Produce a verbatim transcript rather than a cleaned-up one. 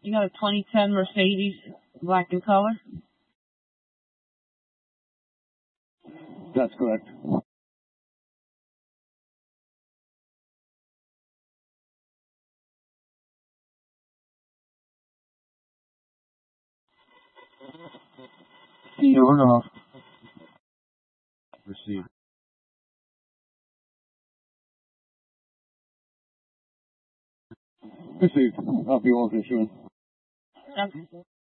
You got a twenty ten Mercedes, black in color? That's correct. Turn off. Receive. Received. I'll be all soon. Okay.